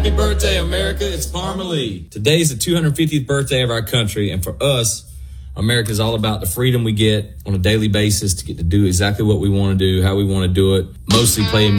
Happy birthday, America. It's Parma Lee. Today's the 250th birthday of our country, and for us, America is all about the freedom we get on a daily basis to get to do exactly what we want to do, how we want to do it, mostly playing